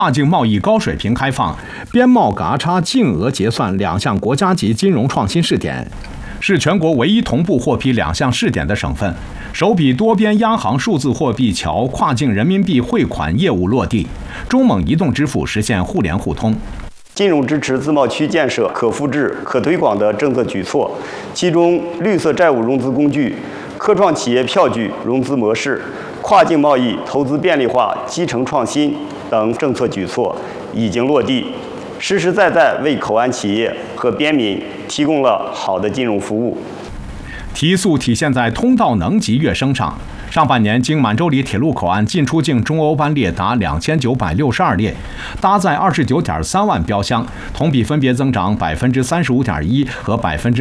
跨境贸易高水平开放，边贸嘎差净额结算2项国家级金融创新试点，是全国唯一同步获批2项试点的省份，首笔多边央行数字货币桥跨境人民币汇款业务落地，中蒙移动支付实现互联互通。 金融支持自贸区建设可复制、可推广的政策举措，其中绿色债务融资工具、科创企业票据融资模式、跨境贸易投资便利化、基层创新等政策举措已经落地，实实在在为口岸企业和边民提供了好的金融服务。 提速体现在通道能级跃升上。上半年，经满洲里铁路口岸进出境中欧班列达2962列，搭载29.3万标箱，同比分别增长35.1%和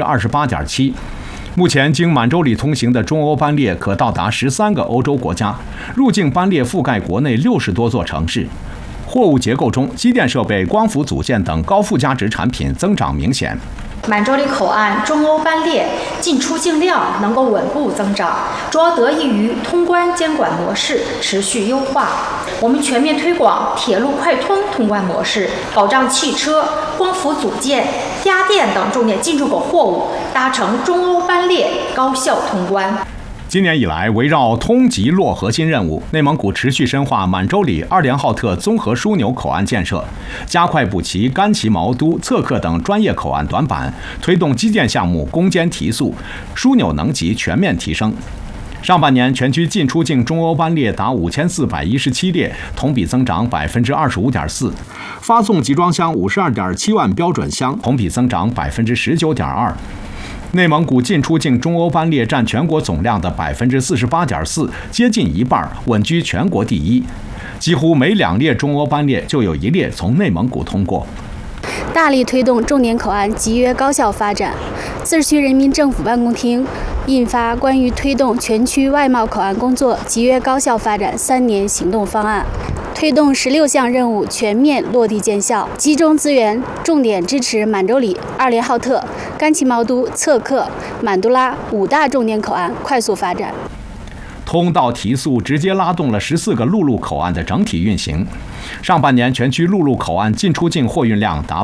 28.7%。目前，经满洲里通行的中欧班列可到达13个欧洲国家，入境班列覆盖国内60多座城市。货物结构中，机电设备、光伏组件等高附加值产品增长明显。 满洲里口岸中欧班列进出境量能够稳步增长，主要得益于通关监管模式持续优化。我们全面推广铁路快通通关模式，保障汽车、光伏组件、家电等重点进出口货物搭乘中欧班列高效通关。 今年以来，围绕通缉落核心任务，内蒙古持续深化满洲里2连浩特综合枢纽口岸建设，加快补齐甘旗毛都、侧克等专业口岸短板，推动基建项目攻坚提速，枢纽能级全面提升。上半年，全区进出境中欧班列达5417列，同比增长25.4%；发送集装箱52.7万标准箱，同比增长19.2%。内蒙古进出境中欧班列占全国总量的48.4%，接近一半，稳居全国第一。几乎每2列中欧班列就有1列从内蒙古通过。 大力推动重点口岸集约高效发展。自治区人民政府办公厅印发关于推动全区外贸口岸工作集约高效发展3年行动方案，推动16项任务全面落地见效，集中资源，重点支持满洲里、2连浩特、甘旗毛都、侧克、满都拉5大重点口岸快速发展。 通道提速直接拉动了14个陆路口岸的整体运行。上半年，全区陆路口岸进出境货运量达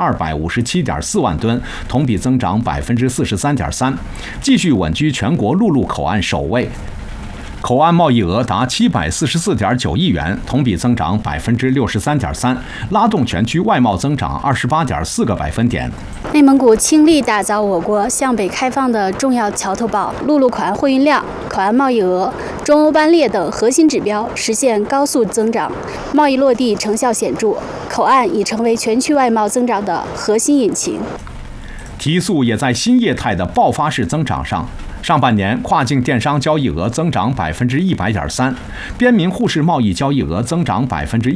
8257.4万吨，同比增长43.3%，继续稳居全国陆路口岸首位。口岸贸易额达744.9亿元，同比增长63.3%，拉动全区外贸增长28.4个百分点。 内蒙古倾力打造我国向北开放的重要桥头堡，陆路口岸货运量、口岸贸易额、中欧班列等核心指标实现高速增长，贸易落地成效显著，口岸已成为全区外贸增长的核心引擎。 提速也在新业态的爆发式增长上。上半年，跨境电商交易额增长100.3%，边民互市贸易交易额增长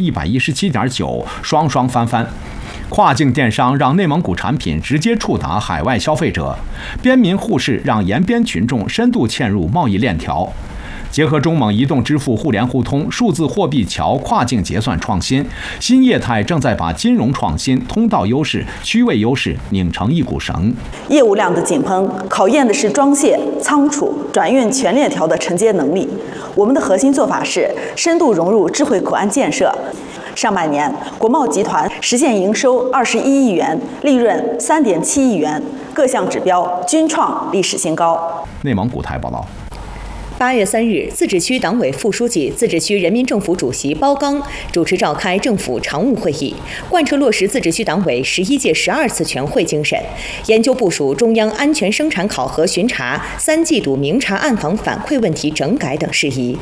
117.9%，双双翻番。跨境电商让内蒙古产品直接触达海外消费者，边民互市让沿边群众深度嵌入贸易链条。结合中蒙移动支付互联互通、数字货币桥跨境结算创新，新业态正在把金融创新、通道优势、区位优势拧成一股绳。 业务量的紧绷考验的是装卸、仓储、转运全链条的承接能力。我们的核心做法是深度融入智慧口岸建设。上半年，国贸集团实现营收21亿元，利润3.7亿元，各项指标均创历史新高。 内蒙古台报道。 8月3日，自治区党委副书记、自治区人民政府主席包刚主持召开政府常务会议，贯彻落实自治区党委11届12次全会精神，研究部署中央安全生产考核巡查3季度明察暗访反馈问题整改等事宜。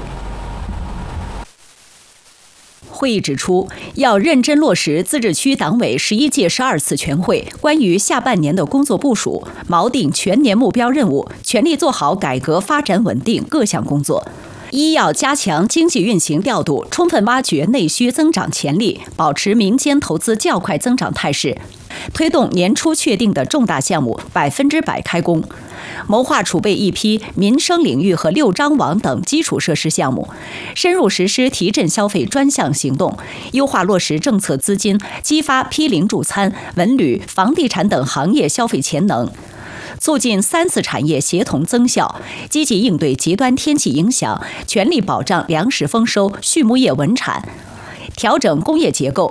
会议指出，要认真落实自治区党委11届12次全会关于下半年的工作部署，锚定全年目标任务，全力做好改革发展稳定各项工作。一要加强经济运行调度，充分挖掘内需增长潜力，保持民间投资较快增长态势，推动年初确定的重大项目100%开工。谋划储备一批民生领域和6张网等基础设施项目，深入实施提振消费专项行动，优化落实政策资金，激发批零助餐、文旅、房地产等行业消费潜能，促进3次产业协同增效，积极应对极端天气影响，全力保障粮食丰收、畜牧业稳产。 调整工业结构，